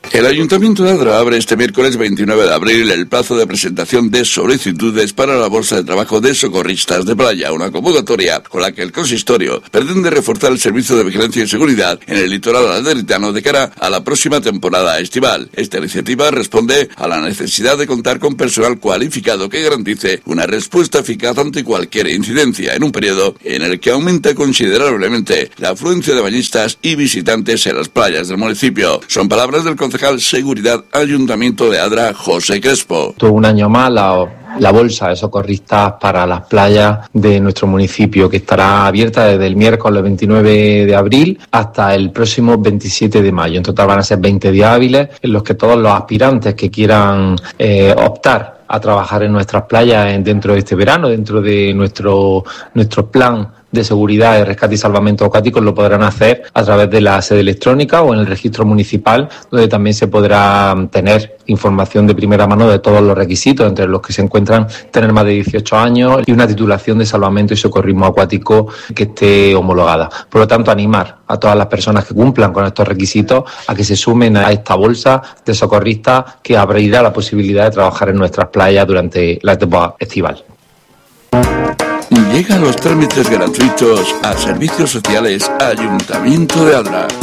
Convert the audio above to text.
El Ayuntamiento de Adra abre este miércoles 29 de abril el plazo de presentación de solicitudes para la Bolsa de Trabajo de Socorristas de Playa, una convocatoria con la que el consistorio pretende reforzar el servicio de vigilancia y seguridad en el litoral aderritano de cara a la próxima temporada estival. Esta iniciativa responde a la necesidad de contar con personal cualificado que garantice una respuesta eficaz ante cualquier incidencia en un periodo en el que aumenta considerablemente la afluencia de bañistas y visitantes en las playas del municipio. Son palabras del concejal Seguridad Ayuntamiento de Adra, José Crespo. Todo un año más la bolsa de socorristas para las playas de nuestro municipio, que estará abierta desde el miércoles 29 de abril hasta el próximo 27 de mayo. En total van a ser 20 días hábiles en los que todos los aspirantes que quieran optar a trabajar en nuestras playas dentro de este verano, dentro de nuestro plan de seguridad, de rescate y salvamento acuáticos, lo podrán hacer a través de la sede electrónica o en el registro municipal, donde también se podrá tener información de primera mano de todos los requisitos, entre los que se encuentran tener más de 18 años y una titulación de salvamento y socorrismo acuático que esté homologada. Por lo tanto, animar a todas las personas que cumplan con estos requisitos a que se sumen a esta bolsa de socorristas que abrirá la posibilidad de trabajar en nuestras playas durante la temporada estival. Llegan los trámites gratuitos a Servicios Sociales Ayuntamiento de Adra.